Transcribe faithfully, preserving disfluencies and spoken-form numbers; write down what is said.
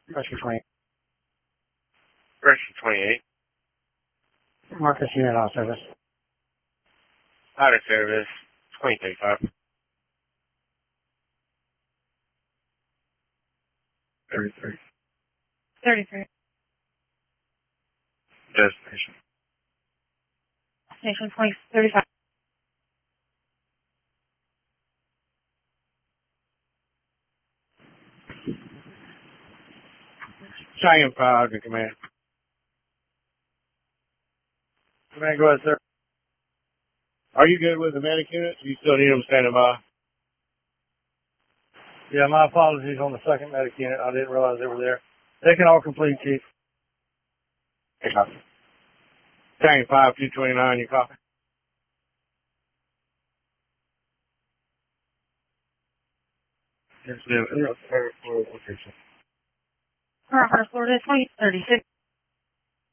Rescue twenty. Rescue twenty-eight. Marcus unit on service. Out of service. twenty thirty-five. thirty-three. thirty-three. Destination. Station twenty thirty-five. Cheyenne five to command. Command, go ahead, sir. Are you good with the medic unit? Do you still need them standing by? Yeah, my apologies on the second medic unit. I didn't realize they were there. They can all complete, Chief. Hey, copy. Cheyenne five, two twenty-nine, you copy? Yes, ma'am. Florida, Florida, twenty thirty-six.